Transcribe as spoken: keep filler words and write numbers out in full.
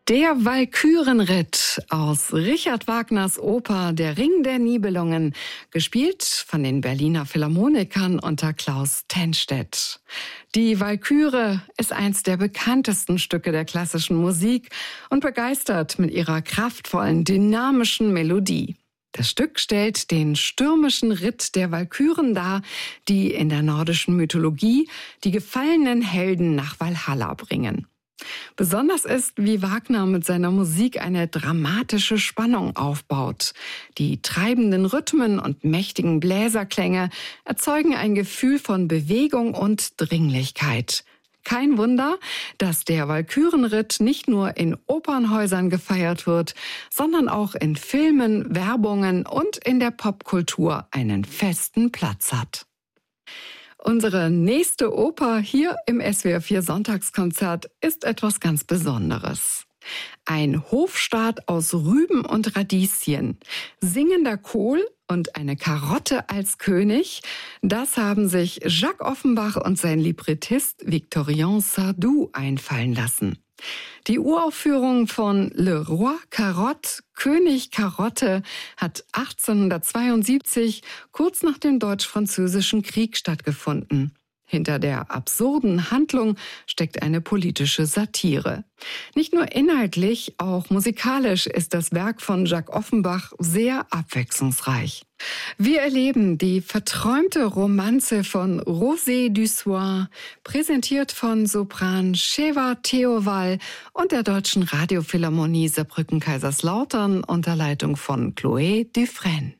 Der Walkürenritt aus Richard Wagners Oper Der Ring der Nibelungen, gespielt von den Berliner Philharmonikern unter Klaus Tennstedt. Die Walküre ist eins der bekanntesten Stücke der klassischen Musik und begeistert mit ihrer kraftvollen, dynamischen Melodie. Das Stück stellt den stürmischen Ritt der Walküren dar, die in der nordischen Mythologie die gefallenen Helden nach Walhalla bringen. Besonders ist, wie Wagner mit seiner Musik eine dramatische Spannung aufbaut. Die treibenden Rhythmen und mächtigen Bläserklänge erzeugen ein Gefühl von Bewegung und Dringlichkeit. Kein Wunder, dass der Walkürenritt nicht nur in Opernhäusern gefeiert wird, sondern auch in Filmen, Werbungen und in der Popkultur einen festen Platz hat. Unsere nächste Oper hier im S W R vier Sonntagskonzert ist etwas ganz Besonderes. Ein Hofstaat aus Rüben und Radieschen, singender Kohl und eine Karotte als König, das haben sich Jacques Offenbach und sein Librettist Victorien Sardou einfallen lassen. Die Uraufführung von Le Roi Carotte, König Karotte, hat achtzehnhundertzweiundsiebzig, kurz nach dem Deutsch-Französischen Krieg, stattgefunden. Hinter der absurden Handlung steckt eine politische Satire. Nicht nur inhaltlich, auch musikalisch ist das Werk von Jacques Offenbach sehr abwechslungsreich. Wir erleben die verträumte Romanze von Rosé du Soir, präsentiert von Sopran Sheva Theoval und der Deutschen Radiophilharmonie Saarbrücken-Kaiserslautern unter Leitung von Chloé Dufresne.